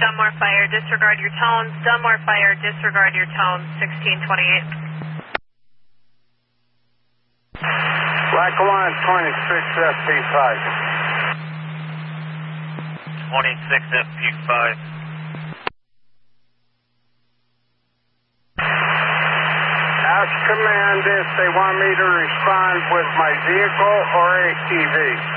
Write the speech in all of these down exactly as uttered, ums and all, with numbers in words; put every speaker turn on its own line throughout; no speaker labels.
Dunmore Fire, disregard your tones. Dunmore Fire, disregard your tones, sixteen twenty-eight.
Lackawanna twenty-six F P five.
twenty-six F P five.
Ask command if they want me to respond with my vehicle or A T V.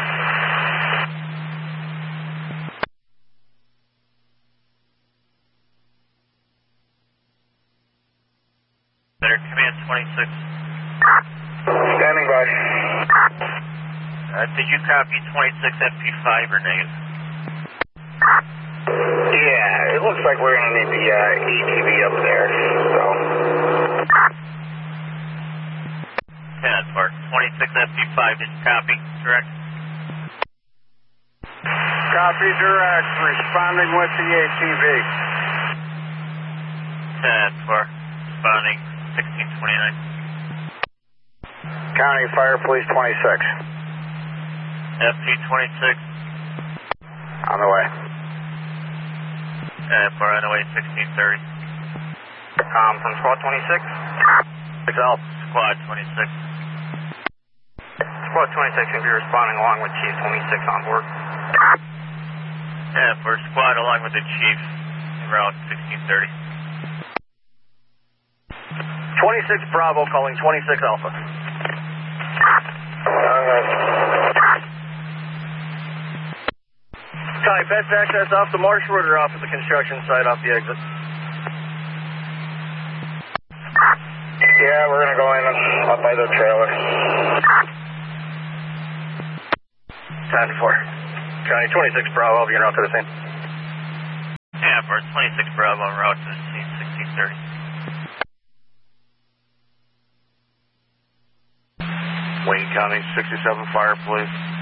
Center command twenty-six.
Standing by.
Uh, did you copy twenty-six F P five or negative?
Yeah, it looks like we're going to need the uh, A T V up there, so.
ten for twenty-six F P five, did you copy? Direct?
Copy direct, responding with the A T V.
ten for responding, sixteen twenty-nine.
County Fire Police twenty-six.
F P twenty-six.
On the way.
ten for on the way, sixteen thirty.
Um, from Squad twenty-six.
six Alpha, Squad twenty-six.
Squad twenty-six will be responding along with Chief twenty-six on board.
ten for Squad along with the Chief, around sixteen thirty.
twenty-six Bravo calling twenty-six Alpha. Copy, best access off the marsh road or off at the construction site off the exit?
Yeah, we're going to go in up by the trailer.
ten four. County twenty-six Bravo, I'll be en route to the scene.
Yeah, for twenty-six Bravo en route to the scene, sixteen thirty.
Wayne County, sixty-seven Fire Police.